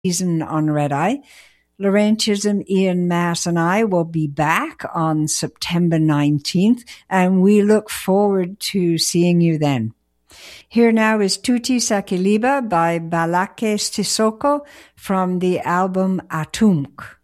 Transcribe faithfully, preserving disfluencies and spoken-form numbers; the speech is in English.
season on Red Eye. Lorraine Chisholm, Ian Mass and I will be back on September nineteenth, and we look forward to seeing you then. Here now is Tuti Sakiliba by Balake Sissoko from the album Atumk.